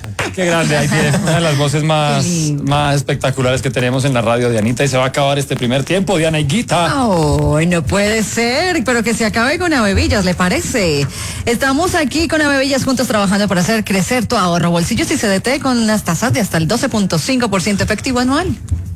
Qué grande, ahí tiene una de las voces más espectaculares que tenemos en la radio, Dianita, y se va a acabar este primer tiempo, Diana Higuita. Oh, no puede ser, pero que se acabe con Avevillas, ¿le parece? Estamos aquí con Avevillas juntos trabajando para hacer crecer tu ahorro, bolsillos y CDT con las tasas de hasta el 12.5% efectivo anual.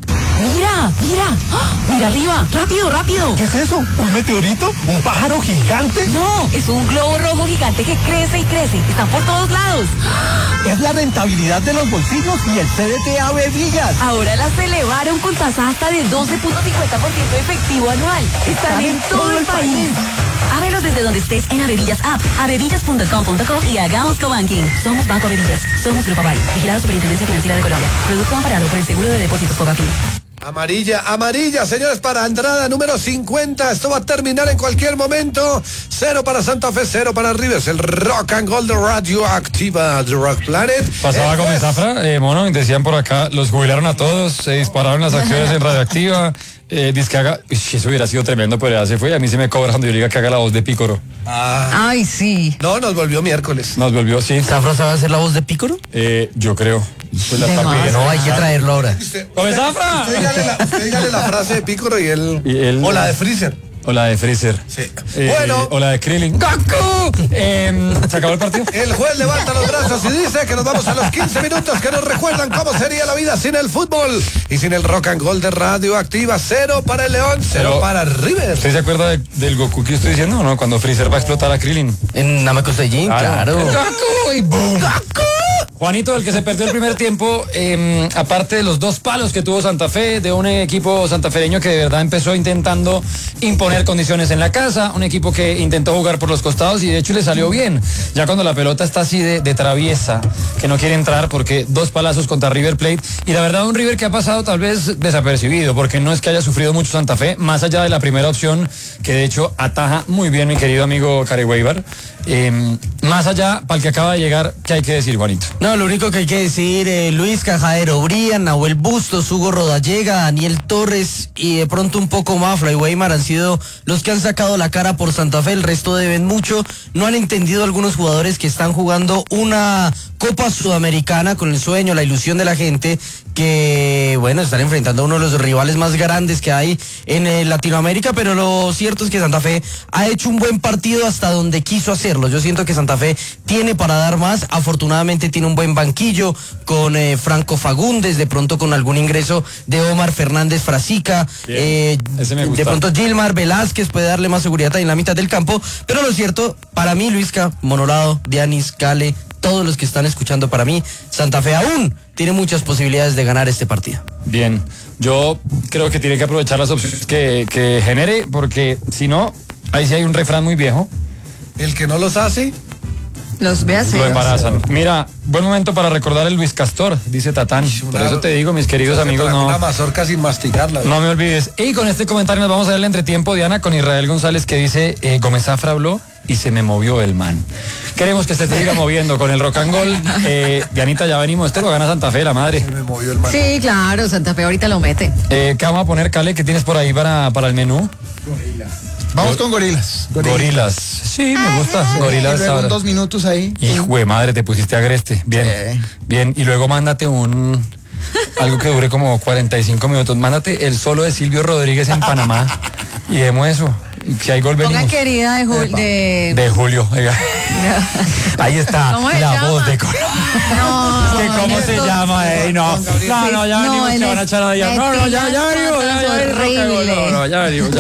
Mira arriba, rápido. ¿Qué es eso? ¿Un meteorito? ¿Un pájaro gigante? No, es un globo rojo gigante que crece y crece, está por todos lados. Es la rentabilidad de los bolsillos y el CDT Avevillas. Ahora las elevaron con tasa hasta de 12.50% efectivo anual. Están en todo el país. Ábrelos desde donde estés en Avevillas App, avevillas.com.co y hagamos cobanking. Somos Banco Avevillas, somos Grupo Aval, vigilado Superintendencia Financiera de Colombia. Producto amparado por el Seguro de Depósitos Cobanking. Amarilla, señores, para Andrada, número 50. Esto va a terminar en cualquier momento. 0 para Santa Fe, 0 para Rivers. El Rock and Gold de Radioactiva, The Rock Planet. Pasaba con Zafra, mono, y decían por acá, los jubilaron a todos, se dispararon las acciones en Radioactiva. Dice que haga, eso hubiera sido tremendo, pero ya se fue. A mí se me cobra cuando yo diga que haga la voz de Pícoro. Ay, sí. No, nos volvió miércoles. Nos volvió, sí. ¿Zafra sabe hacer la voz de Pícoro? Yo creo. Pues la está pidiendo. No, hay que traerlo ahora. ¡Come Zafra! Usted dígale la frase de Pícoro y él... O la de Freezer. O la de Freezer. Sí. Bueno. O la de Krillin. ¡Goku! ¿Se acabó el partido? El juez levanta los brazos y dice que nos vamos a los 15 minutos que nos recuerdan cómo sería la vida sin el fútbol y sin el Rock and Gold de Radioactiva. 0 para el León, 0 para River. ¿Usted se acuerda del Goku que estoy diciendo o no? Cuando Freezer va a explotar a Krillin. En Namekusei, claro. ¡Goku! Y ¡boom! ¡Goku! Juanito, el que se perdió el primer tiempo, aparte de los 2 palos que tuvo Santa Fe, de un equipo santafereño que de verdad empezó intentando imponer condiciones en la casa, un equipo que intentó jugar por los costados y de hecho le salió bien. Ya cuando la pelota está así de traviesa, que no quiere entrar porque 2 palazos contra River Plate, y la verdad un River que ha pasado tal vez desapercibido, porque no es que haya sufrido mucho Santa Fe, más allá de la primera opción, que de hecho ataja muy bien mi querido amigo Careweber. Más allá, para el que acaba de llegar, ¿qué hay que decir, Juanito? No, lo único que hay que decir, Luis Cajadero, Brian, Nahuel Bustos, Hugo Rodallega, Daniel Torres y de pronto un poco Mafra y Weimar han sido los que han sacado la cara por Santa Fe. El resto deben mucho. No han entendido algunos jugadores que están jugando una Copa Sudamericana con el sueño, la ilusión de la gente, que bueno, están enfrentando a uno de los rivales más grandes que hay en Latinoamérica, pero lo cierto es que Santa Fe ha hecho un buen partido hasta donde quiso hacerlo. Yo siento que Santa Fe tiene para dar más. Afortunadamente tiene un buen banquillo con Franco Fagundes, de pronto con algún ingreso de Omar Fernández Frasica, de pronto Gilmar Velázquez puede darle más seguridad en la mitad del campo, pero lo cierto, para mí, Luisca, Monorado, Dianis, Cale, todos los que están escuchando, para mí, Santa Fe aún tiene muchas posibilidades de ganar este partido. Bien, yo creo que tiene que aprovechar las opciones que genere, porque si no, ahí sí hay un refrán muy viejo. El que no los hace... Los ve así. Lo embarazan. Mira, buen momento para recordar el Luis Castor, dice Tatán. Por eso te digo, mis queridos amigos, no. Una mazorca sin masticarla. No me olvides. Y con este comentario nos vamos a dar el entretiempo, Diana, con Israel González, que dice, Gómez Zafra habló y se me movió el man. Queremos que se te siga moviendo con el Rock and Gold. Dianita, ya venimos. Este lo gana Santa Fe, la madre. Se me movió el man. Sí, claro, Santa Fe ahorita lo mete. ¿Qué vamos a poner, Cale? ¿Qué tienes por ahí para el menú? Vamos con gorilas. Gorilas. Sí, me gusta. Gorilas. Y luego 2 minutos ahí. Hijo de madre, te pusiste agreste. Bien. Bien. Y luego mándate algo que dure como 45 minutos. Mándate el solo de Silvio Rodríguez en Panamá. Y demos eso. Si hay gol, venimos. Ponga querida de Julio. Ahí está la voz de Colombia. No, ¿Qué cómo se llama? No, ya venimos, se van a echar a Díaz. No, ya venimos. Horrible. No, ya venimos.